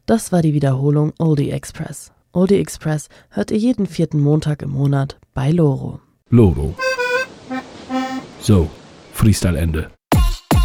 Das war die Wiederholung Oldie Express. Oldie Express hört ihr jeden 4. Montag im Monat bei Loro. Loro. So, Freestyle Ende.